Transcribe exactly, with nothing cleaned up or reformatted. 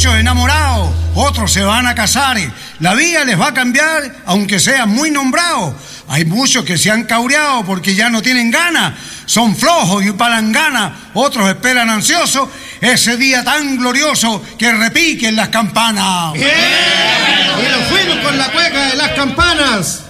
muchos enamorados, otros se van a casar. La vida les va a cambiar, aunque sean muy nombrados. Hay muchos que se han caureado porque ya no tienen ganas, son flojos y palanganas. Otros esperan ansiosos ese día tan glorioso que repiquen las campanas. ¡Bien! Y nos fuimos con la cueca de las campanas.